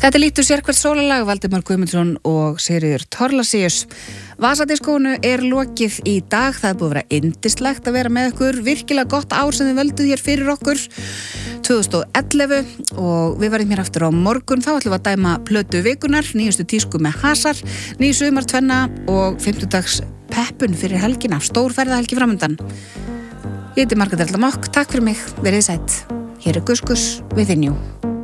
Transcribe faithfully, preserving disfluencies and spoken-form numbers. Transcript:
Þetta lítur sérhvert sólarlag, Valdimar Guðmundsson og Sigríður Thorlacius. Vasadiskónu er lokið í dag. Það er búið að vera yndislegt að vera með ykkur. Virkilega gott ár sem þið völduð hér fyrir okkur tvö þúsund og ellefu og við verðum hér aftur á morgun. Þá ætlum við að dæma plötu vikunar, nýjustu tísku með hasar, ný sumar tvenna og fimmtudags peppun fyrir helgina. Stór ferðahelgi framundan. Ég heiti Margrét Erla Mokk. Takk fyrir mig. Verið sætt. Hér er Gus Gus with the New.